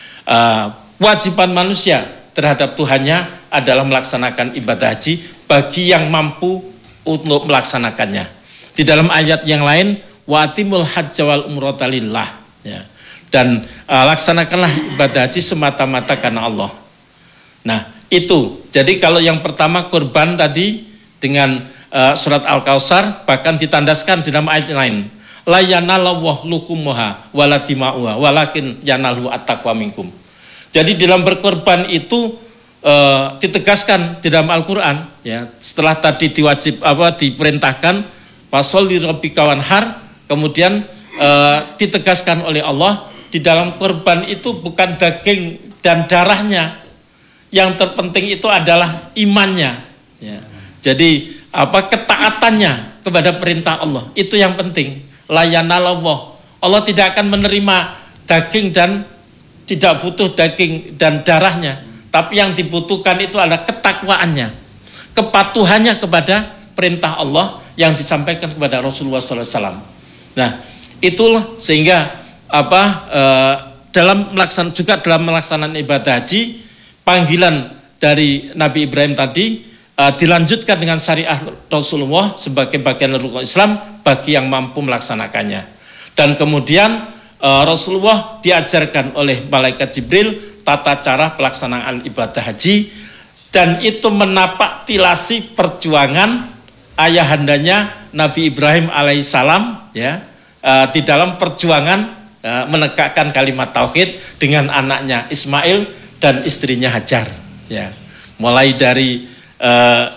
Uh, wajiban manusia terhadap Tuhannya adalah melaksanakan ibadah haji bagi yang mampu untuk melaksanakannya. Di dalam ayat yang lain, wa atimul hajja wal umrata lillah ya. Dan uh, laksanakanlah ibadah haji semata-mata karena Allah. Nah itu, jadi kalau yang pertama kurban tadi dengan uh, surat Al-Kautsar, bahkan ditandaskan di dalam ayat lain, la yanalallahu luhumuha wala dima'uha walakin yanalu at-taqwa minkum. Jadi dalam berkorban itu uh, ditegaskan di dalam Al-Quran ya, setelah tadi diwajib apa diperintahkan fasholli rabbika wanhar, kemudian uh, ditegaskan oleh Allah, di dalam korban itu bukan daging dan darahnya, yang terpenting itu adalah imannya ya. Jadi apa ketaatannya kepada perintah Allah, itu yang penting. La yanalallah, Allah tidak akan menerima daging dan tidak butuh daging dan darahnya, tapi yang dibutuhkan itu adalah ketakwaannya, kepatuhannya kepada perintah Allah yang disampaikan kepada Rasulullah shallallahu alaihi wasallam. Nah, itulah sehingga apa e, dalam melaksanakan juga dalam melaksanakan ibadah haji, panggilan dari Nabi Ibrahim tadi e, dilanjutkan dengan syariah Rasulullah sebagai bagian rukun Islam bagi yang mampu melaksanakannya. Dan kemudian Rasulullah diajarkan oleh malaikat Jibril tata cara pelaksanaan ibadah haji, dan itu menapak tilasi perjuangan ayahandanya Nabi Ibrahim alaihissalam ya, uh, di dalam perjuangan uh, menegakkan kalimat tauhid dengan anaknya Ismail dan istrinya Hajar ya. Mulai dari uh,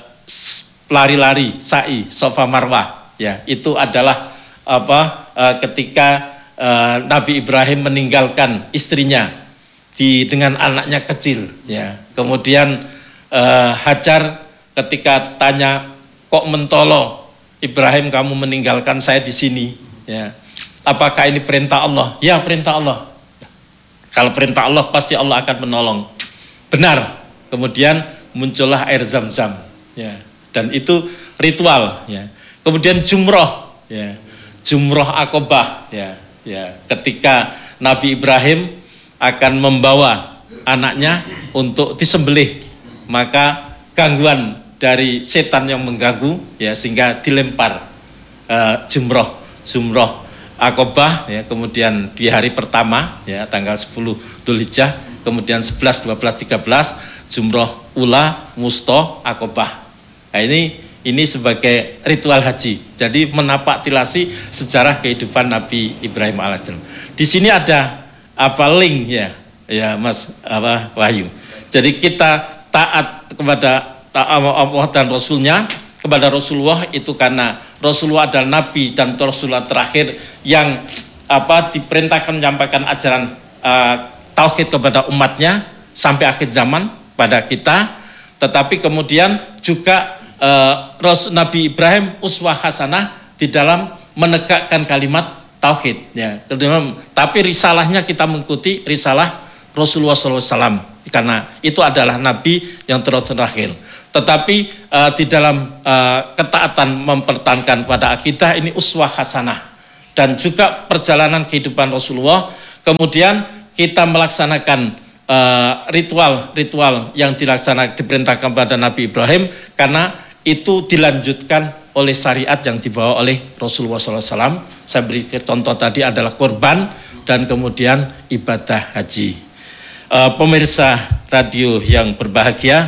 lari-lari sa'i Safa Marwah ya, itu adalah apa uh, ketika Uh, Nabi Ibrahim meninggalkan istrinya di dengan anaknya kecil ya. Kemudian uh, Hajar ketika tanya, kok mentolo Ibrahim kamu meninggalkan saya di sini ya. Apakah ini perintah Allah? Ya, perintah Allah. Kalau perintah Allah pasti Allah akan menolong. Benar. Kemudian muncullah air Zam-Zam ya. Dan itu ritual ya. Kemudian jumroh ya. Jumroh Aqobah ya. Ya, ketika Nabi Ibrahim akan membawa anaknya untuk disembelih, maka gangguan dari setan yang mengganggu ya, sehingga dilempar uh, jumroh jumroh Aqobah ya. Kemudian di hari pertama ya, tanggal sepuluh Dzulhijjah, kemudian sebelas, dua belas, tiga belas jumroh ula, wusta, Aqobah. Nah, ini Ini sebagai ritual haji. Jadi menapak tilasi sejarah kehidupan Nabi Ibrahim alaihissalam. Di sini ada apa link ya, ya Mas apa Wahyu. Jadi kita taat kepada Allah dan Rasulnya, kepada Rasulullah itu karena Rasulullah adalah Nabi dan Rasulullah terakhir yang apa diperintahkan menyampaikan ajaran uh, tauhid kepada umatnya sampai akhir zaman pada kita. Tetapi kemudian juga Uh, Nabi Ibrahim uswah hasanah di dalam menegakkan kalimat tauhid ya. Tapi risalahnya kita mengikuti risalah Rasulullah shallallahu alaihi wasallam karena itu adalah Nabi yang terakhir. Tetapi uh, di dalam uh, ketaatan mempertahankan pada akidah ini uswah hasanah, dan juga perjalanan kehidupan Rasulullah. Kemudian kita melaksanakan ritual-ritual uh, yang dilaksanakan diperintahkan pada Nabi Ibrahim karena itu dilanjutkan oleh syariat yang dibawa oleh Rasulullah shallallahu alaihi wasallam. Saya beri contoh tadi adalah korban dan kemudian ibadah haji. Uh, pemirsa radio yang berbahagia,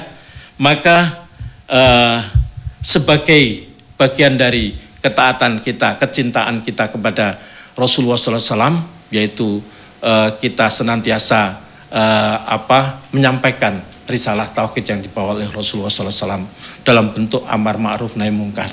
maka uh, sebagai bagian dari ketaatan kita, kecintaan kita kepada Rasulullah shallallahu alaihi wasallam, yaitu uh, kita senantiasa uh, apa menyampaikan risalah tauhid yang dibawa oleh Rasulullah shallallahu alaihi wasallam dalam bentuk amar ma'ruf nahi mungkar.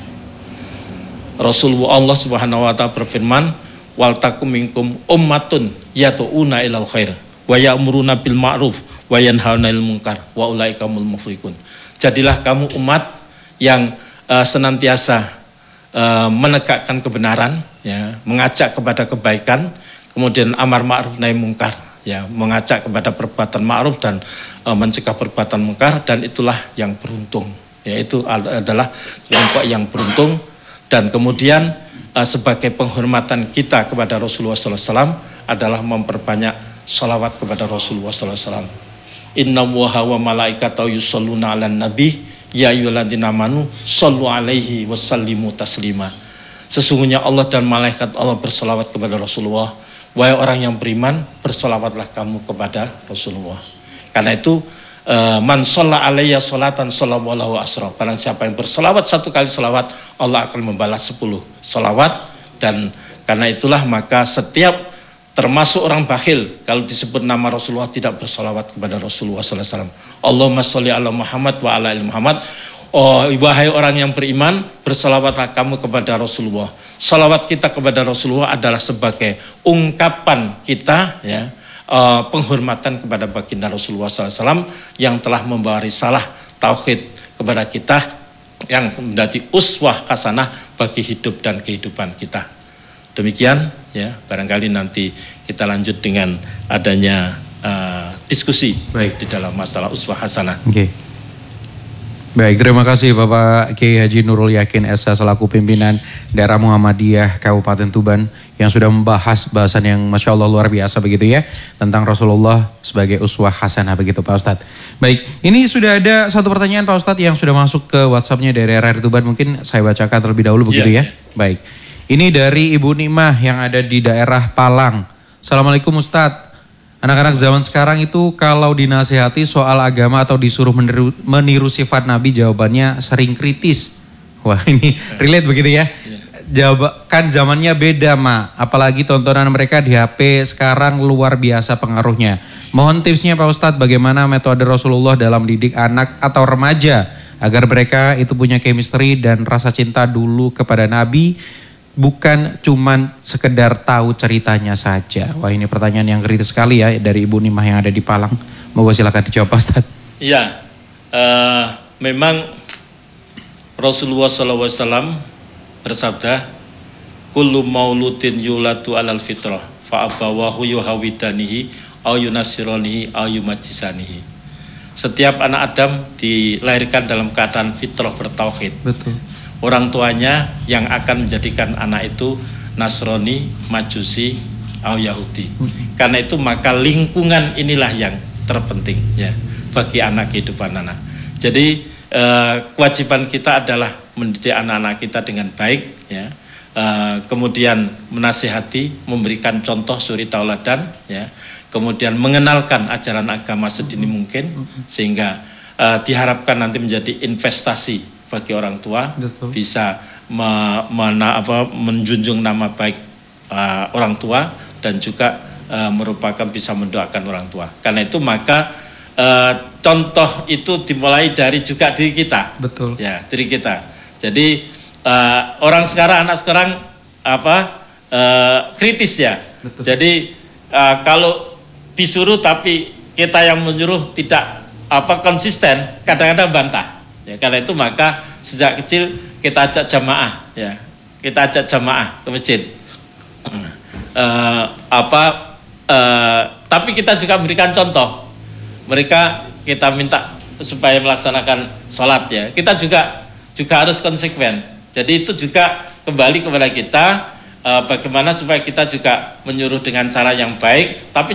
Rasulullah Allah Subhanahu wa taala berfirman, wal takum minkum ummatun yad'una ilal khair wa ya'muruna bil ma'ruf wa yanhauna 'anil munkar wa ulaika humul muflihun. Jadilah kamu umat yang uh, senantiasa uh, menegakkan kebenaran ya, mengajak kepada kebaikan, kemudian amar ma'ruf nahi mungkar ya, mengajak kepada perbuatan ma'ruf dan e, mencegah perbuatan mungkar, dan itulah yang beruntung, yaitu adalah kelompok yang beruntung. Dan kemudian e, sebagai penghormatan kita kepada Rasulullah shallallahu alaihi wasallam adalah memperbanyak sholawat kepada Rasulullah shallallahu alaihi wasallam. Inna Allaha wa malaikatahu yusholluna 'alan nabi ya ayyuhalladzina amanu shollu alaihi wasallimu taslima. Sesungguhnya Allah dan malaikat Allah bersolawat kepada Rasulullah. Wahai orang yang beriman, bersolawatlah kamu kepada Rasulullah. Karena itu man sholla alayya sholatan shollallahu asra. Barang siapa yang bersolawat satu kali solawat, Allah akan membalas sepuluh solawat. Dan karena itulah maka setiap termasuk orang bakhil kalau disebut nama Rasulullah tidak bersolawat kepada Rasulullah shallallahu alaihi wasallam. Allahumma sholli ala Muhammad wa ala ali Muhammad. Oh, wahai orang yang beriman, bersolawatlah kamu kepada Rasulullah. Salawat kita kepada Rasulullah adalah sebagai ungkapan kita ya, uh, penghormatan kepada baginda Rasulullah shallallahu alaihi wasallam yang telah membawa risalah tauhid kepada kita, yang menjadi uswah hasanah bagi hidup dan kehidupan kita. Demikian ya, barangkali nanti kita lanjut dengan adanya uh, diskusi Baik. di dalam masalah uswah hasanah. Oke. Okay. Baik, terima kasih Bapak Kiai Haji Nurul Yakin S H selaku pimpinan daerah Muhammadiyah Kabupaten Tuban yang sudah membahas bahasan yang Masya Allah luar biasa begitu ya, tentang Rasulullah sebagai uswah hasanah begitu Pak Ustadz. Baik, ini sudah ada satu pertanyaan Pak Ustadz yang sudah masuk ke WhatsAppnya dari R R I Tuban, mungkin saya bacakan terlebih dahulu begitu ya. Ya, ya. Baik, ini dari Ibu Nimah yang ada di daerah Palang. Assalamualaikum Ustadz. Anak-anak zaman sekarang itu kalau dinasihati soal agama atau disuruh meniru, meniru sifat Nabi, jawabannya sering kritis. Wah, ini relate begitu ya. Jawab, kan zamannya beda, Ma. Apalagi tontonan mereka di H P sekarang luar biasa pengaruhnya. Mohon tipsnya Pak Ustadz, bagaimana metode Rasulullah dalam didik anak atau remaja agar mereka itu punya chemistry dan rasa cinta dulu kepada Nabi, bukan cuman sekedar tahu ceritanya saja. Wah, ini pertanyaan yang kritis sekali ya dari Ibu Nimah yang ada di Palang. Moga silakan dijawab Ustaz. Iya, uh, memang Rasulullah shallallahu alaihi wasallam bersabda, kullu mauludin yulatu alal fitrah fa abawahu yuhawidanihi au yunasironihi au yumajisanihi. Setiap anak Adam dilahirkan dalam keadaan fitrah bertauhid. Betul. Orang tuanya yang akan menjadikan anak itu Nasrani, Majusi, atau Yahudi. Karena itu maka lingkungan inilah yang terpenting ya bagi anak kehidupan anak. Jadi eh, kewajiban kita adalah mendidik anak-anak kita dengan baik ya. Eh, kemudian menasihati, memberikan contoh suri tauladan ya. Kemudian mengenalkan ajaran agama sedini mungkin sehingga eh, diharapkan nanti menjadi investasi bagi orang tua. Betul. Bisa me, mena, apa, menjunjung nama baik uh, orang tua dan juga uh, merupakan bisa mendoakan orang tua. Karena itu maka uh, contoh itu dimulai dari juga diri kita. Betul. Ya, diri kita. Jadi uh, orang sekarang, anak sekarang apa uh, kritis ya. Betul. Jadi uh, kalau disuruh tapi kita yang menyuruh tidak apa konsisten, kadang-kadang bantah. Ya, karena itu maka sejak kecil kita ajak jamaah, ya kita ajak jamaah ke masjid. Uh, apa? Uh, tapi kita juga berikan contoh. Mereka kita minta supaya melaksanakan sholat ya. Kita juga juga harus konsekuen. Jadi itu juga kembali kepada kita uh, bagaimana supaya kita juga menyuruh dengan cara yang baik, tapi